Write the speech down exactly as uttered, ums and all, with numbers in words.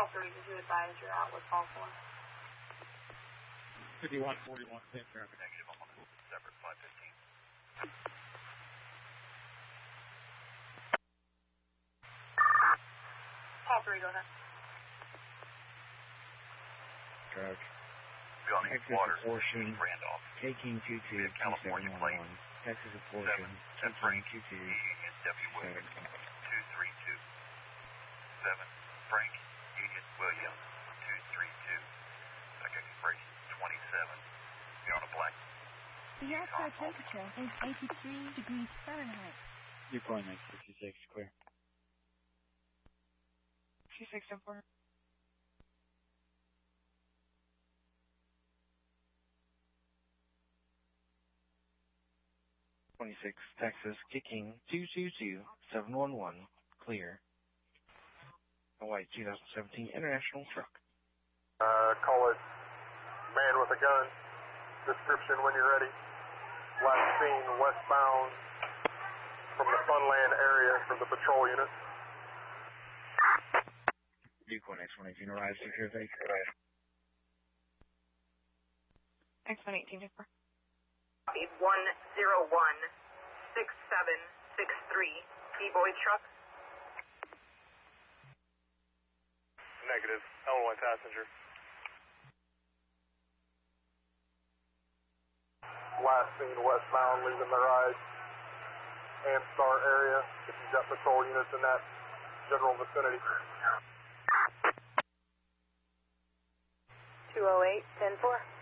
Call three, did you advise you're out with call four? fifty-one forty-one, same traffic. Negative, I'm on the separate five fifteen. Call three, go ahead. Truck. Gunny, Texas Waters, portion. Randolph. Taking two two California seven one plane. one. Texas portion. Seven, Frank, two two. Union, W. Williams, two three two. Seven, Frank, Union, Williams, two three two. Second expiration, twenty-seven. You're on a black. The outside temperature is eighty-three degrees Fahrenheit. You're going like sixty-six, clear. sixty-six, ten four. twenty-six, Texas, kicking two two two seven one one, clear. A white two thousand seventeen International truck. Uh, call it man with a gun. Description when you're ready. Last seen westbound from the Funland area from the patrol unit. Duke one X one eighteen arrives, secure take. X one eighteen, ten four. one zero one six seven six three, D-Boy truck. Negative. Illinois passenger. Last seen westbound leaving the ride. Amstar area. If you've got patrol units in that general vicinity. two oh eight, ten four.